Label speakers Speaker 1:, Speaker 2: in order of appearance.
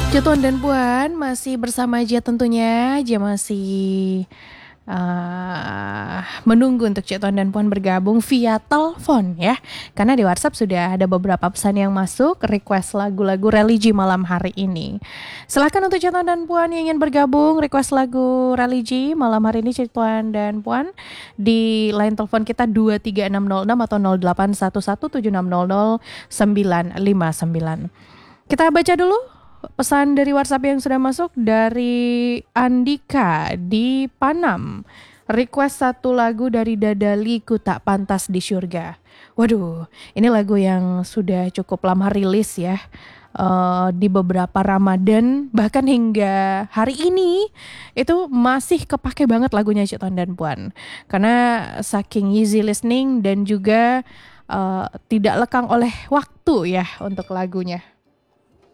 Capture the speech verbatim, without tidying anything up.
Speaker 1: Ya Tuan dan Puan, masih bersama aja tentunya, aja masih uh, menunggu untuk Cik Tuan dan Puan bergabung via telepon ya. Karena di WhatsApp sudah ada beberapa pesan yang masuk, request lagu-lagu religi malam hari ini. Silahkan untuk Cik Tuan dan Puan yang ingin bergabung, request lagu religi malam hari ini Cik Tuan dan Puan di line telepon kita dua tiga enam nol enam atau nol delapan satu satu tujuh enam nol nol sembilan lima sembilan. Kita baca dulu pesan dari WhatsApp yang sudah masuk dari Andika di Panam. Request satu lagu dari Dadali Ku Tak Pantas di Syurga. Waduh, ini lagu yang sudah cukup lama rilis ya. Uh, di beberapa Ramadan bahkan hingga hari ini itu masih kepake banget lagunya Cik Tuan dan Puan. Karena saking easy listening dan juga uh, tidak lekang oleh waktu ya untuk lagunya.